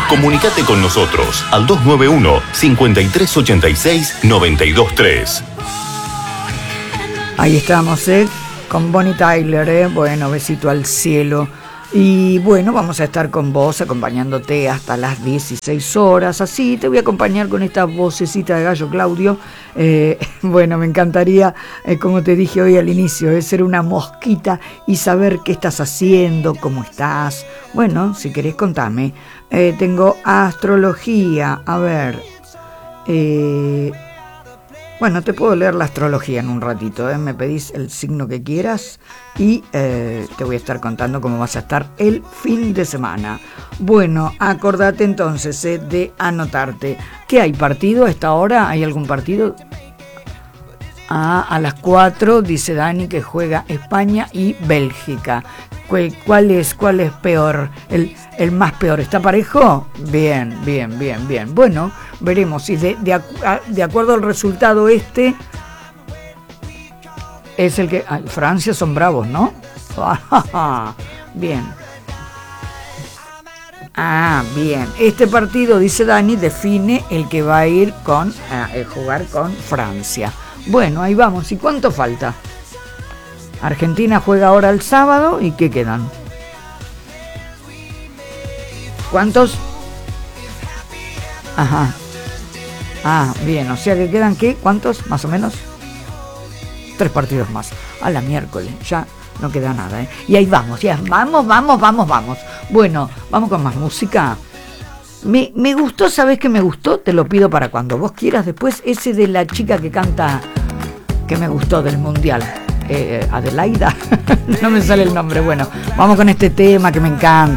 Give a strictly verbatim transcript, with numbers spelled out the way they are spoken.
Comunicate con nosotros al dos nueve uno, cinco tres ocho seis, nueve dos tres. Ahí estamos, ¿eh? Con Bonnie Tyler, ¿eh? Bueno, besito al cielo. Y bueno, vamos a estar con vos acompañándote hasta las dieciséis horas. Así te voy a acompañar con esta vocecita de gallo Claudio. Eh, bueno, me encantaría, eh, como te dije hoy al inicio, eh, ser una mosquita y saber qué estás haciendo, cómo estás. Bueno, si querés contame. Eh, tengo astrología, a ver. Eh... Bueno, te puedo leer la astrología en un ratito, ¿eh? Me pedís el signo que quieras y eh, te voy a estar contando cómo vas a estar el fin de semana. Bueno, acordate entonces eh, de anotarte. ¿Qué hay partido a esta hora? ¿Hay algún partido? Ah, a las cuatro dice Dani que juega España y Bélgica. ¿Cuál es, cuál es peor? El, el más peor. ¿Está parejo? Bien, bien, bien, bien. Bueno, veremos si de, de, de acuerdo al resultado este es el que... Ay, Francia son bravos, ¿no? Bien. Ah, bien. Este partido, dice Dani, define el que va a ir con a jugar con Francia. Bueno, ahí vamos. ¿Y cuánto falta? Argentina juega ahora el sábado. ¿Y qué quedan? ¿Cuántos? Ajá. Ah, bien. O sea que quedan, ¿qué? ¿Cuántos? Más o menos. Tres partidos más. A la miércoles. Ya no queda nada, ¿eh? Y ahí vamos. Ya vamos, vamos, vamos, vamos. Bueno, vamos con más música. Me, me gustó, ¿sabes qué me gustó? Te lo pido para cuando vos quieras. Después ese de la chica que canta, que me gustó del Mundial. Eh, Adelaida, no me sale el nombre. Bueno, vamos con este tema que me encanta.